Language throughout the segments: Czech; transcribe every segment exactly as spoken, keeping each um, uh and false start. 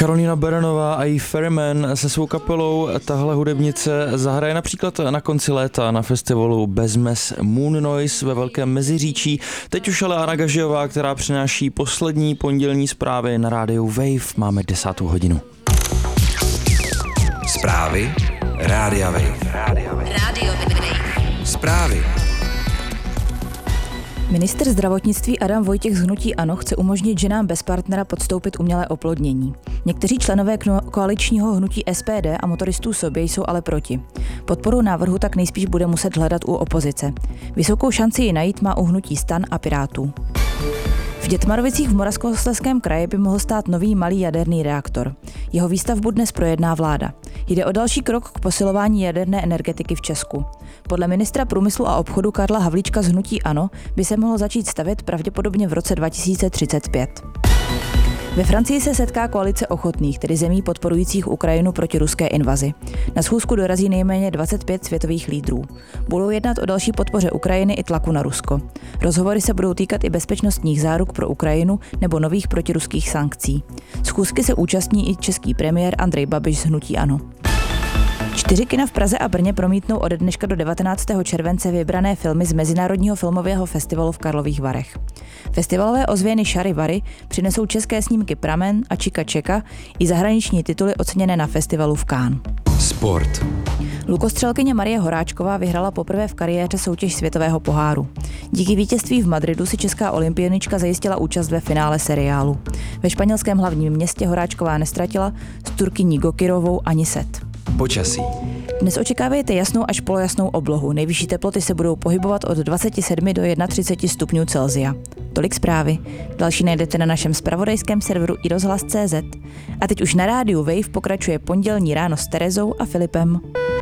Karolína Baranová a její Ferryman se svou kapelou. Tahle hudebnice zahraje například na konci léta na festivalu Bezmes Moon Noise ve Velkém Meziříčí. Teď už ale Anna Gažijová, která přináší poslední pondělní zprávy na rádiu Wave. Máme desátou hodinu. Zprávy Rádia Wave. Rádio Wave. Zprávy. Ministr zdravotnictví Adam Vojtěch z hnutí ANO chce umožnit ženám bez partnera podstoupit umělé oplodnění. Někteří členové koaličního hnutí S P D a motoristů sobě jsou ale proti. Podporu návrhu tak nejspíš bude muset hledat u opozice. Vysokou šanci ji najít má u hnutí STAN a Pirátů. V Dětmarovicích v Moravskoslezském kraji by mohl stát nový malý jaderný reaktor. Jeho výstavbu dnes projedná vláda. Jde o další krok k posilování jaderné energetiky v Česku. Podle ministra průmyslu a obchodu Karla Havlíčka z hnutí ANO by se mohlo začít stavět pravděpodobně v roce dva tisíce třicet pět. Ve Francii se setká koalice ochotných, tedy zemí podporujících Ukrajinu proti ruské invazi. Na schůzku dorazí nejméně dvacet pět světových lídrů. Budou jednat o další podpoře Ukrajiny i tlaku na Rusko. Rozhovory se budou týkat i bezpečnostních záruk pro Ukrajinu nebo nových protiruských sankcí. Schůzky se účastní i český premiér Andrej Babiš z hnutí ANO. Čtyři kina v Praze a Brně promítnou ode dneška do devatenáctého července vybrané filmy z Mezinárodního filmového festivalu v Karlových Varech. Festivalové ozvěny Šary Vary přinesou české snímky Pramen a Čika Čeka i zahraniční tituly oceněné na festivalu v Cannes. Sport. Lukostřelkyně Marie Horáčková vyhrála poprvé v kariéře soutěž světového poháru. Díky vítězství v Madridu si česká olympionička zajistila účast ve finále seriálu. Ve španělském hlavním městě Horáčková nestratila s Turkyní Gokirovou ani set. Počasí. Dnes očekávejte jasnou až polojasnou oblohu. Nejvyšší teploty se budou pohybovat od dvacet sedm do třicet jedna stupňů Celsia. Tolik zprávy. Další najdete na našem zpravodajském serveru iRozhlas tečka cé zet. A teď už na rádiu Wave pokračuje pondělní ráno s Terezou a Filipem.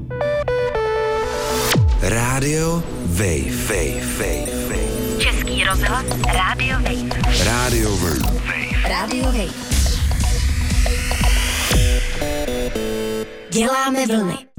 Rádio Wave. Wave. Wave. Wave. Český rozhlas Rádio Wave. Rádio Wave. Rádio Wave. Děláme vlny.